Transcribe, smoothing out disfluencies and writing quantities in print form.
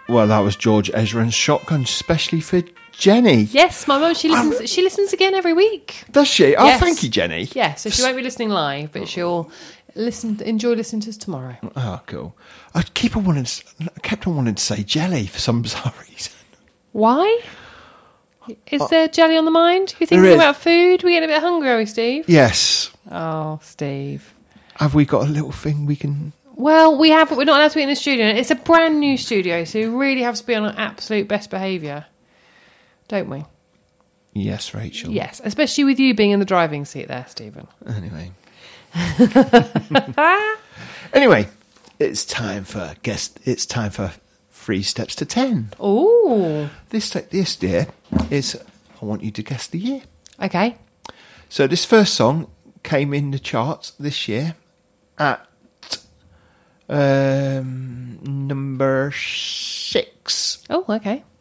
Well, that was George Ezra and Shotgun, especially for Jenny. Yes, my mum, she listens again every week. Does she? Oh, Yes. thank you, Jenny. Yeah, so she won't be listening live, but she'll enjoy listening to us tomorrow. Oh, cool. I kept on wanting to say jelly for some bizarre reason. Why? Is there jelly on the mind? You're There thinking is. about food? We're getting a bit hungry, are we, Steve? Yes. Oh, Steve. Have we got a little thing we can... Well, we have, but we're not allowed to eat in the studio. It's a brand new studio, so we really have to be on our absolute best behaviour. Don't we? Yes, Rachel. Yes, especially with you being in the driving seat there, Stephen. Anyway. Anyway, it's time for 3 Steps to 10. Ooh. This year is, I want you to guess the year. Okay. So this first song came in the charts this year at number 6. Oh, okay.